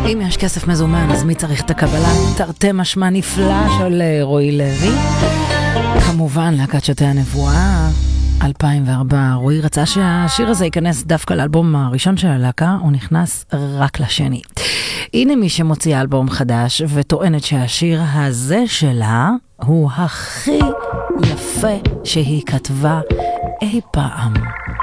אם יש כסף מזומן, אז מי צריך את הקבלה? תרתי משמע נפלא של רועי לוי. כמובן, להקת שוטי הנבואה, 2004. רועי רצה שהשיר הזה ייכנס דווקא לאלבום הראשון של הלהקה, הוא נכנס רק לשני. הנה מי שמוציא אלבום חדש וטוענת שהשיר הזה שלה הוא הכי יפה שהיא כתבה אי פעם.